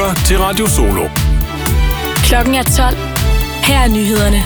lytter til Radio Solo. Klokken er 12. Her er nyhederne.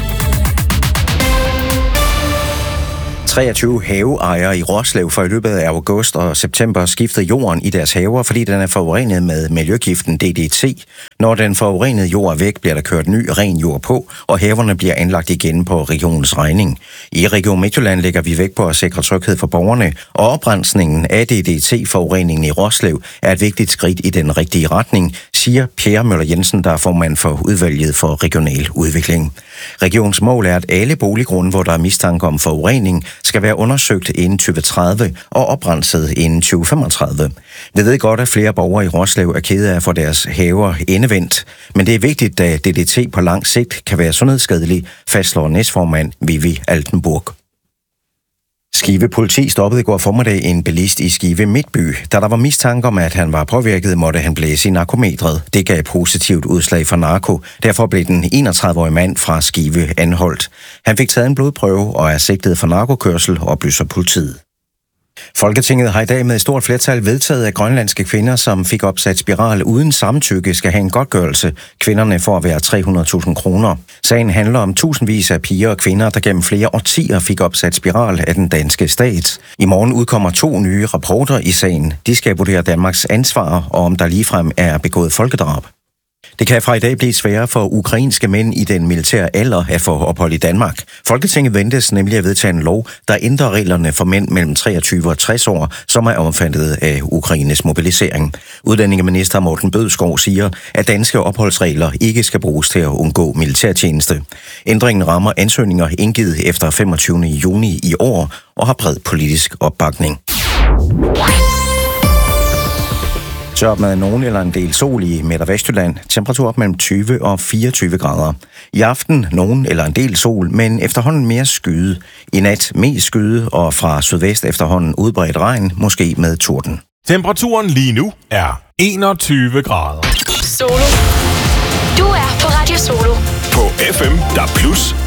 23 haveejere i Roslev får i løbet af august og september skiftet jorden i deres haver, fordi den er forurenet med miljøgiften DDT. Når den forurenede jord er væk, bliver der kørt ny ren jord på, og haverne bliver anlagt igen på regionens regning. I Region Midtjylland lægger vi vægt på at sikre tryghed for borgerne, og oprensningen af DDT-forureningen i Roslev er et vigtigt skridt i den rigtige retning, siger Pierre Møller Jensen, der er formand for udvalget for regional udvikling. Regionens mål er, at alle boliggrunde, hvor der er mistanke om forurening, skal være undersøgt inden 2030 og oprenset inden 2035. Vi ved godt, at flere borgere i Roslev er kede af at få deres haver endevendt, men det er vigtigt, at DDT på lang sigt kan være sundhedsskadelig, fastslår næstformand Vivi Altenburg. Skive politi stoppede i går formiddag en bilist i Skive Midtby. Da der var mistanke om, at han var påvirket, måtte han blæse i narkometret. Det gav positivt udslag for narko. Derfor blev den 31-årige mand fra Skive anholdt. Han fik taget en blodprøve og er sigtet for narkokørsel, oplyser politiet. Folketinget har i dag med et stort flertal vedtaget, at grønlandske kvinder, som fik opsat spiral uden samtykke, skal have en godtgørelse. Kvinderne får hver 300.000 kroner. Sagen handler om tusindvis af piger og kvinder, der gennem flere årtier fik opsat spiral af den danske stat. I morgen udkommer 2 nye rapporter i sagen. De skal vurdere Danmarks ansvar, og om der ligefrem er begået folkedrab. Det kan fra i dag blive sværere for ukrainske mænd i den militære alder at få ophold i Danmark. Folketinget ventes nemlig at vedtage en lov, der ændrer reglerne for mænd mellem 23 og 60 år, som er omfattet af Ukraines mobilisering. Udlændingeminister Morten Bødskov siger, at danske opholdsregler ikke skal bruges til at undgå militærtjeneste. Ændringen rammer ansøgninger indgivet efter 25. juni i år og har bred politisk opbakning. Så op med nogen eller en del sol i Midt- og Vestjylland. Temperatur op mellem 20 og 24 grader. I aften nogen eller en del sol, men efterhånden mere skyde. I nat mest skyde, og fra sydvest efterhånden udbredt regn, måske med torden. Temperaturen lige nu er 21 grader. Solo. Du er på Radio Solo. På FM, der plus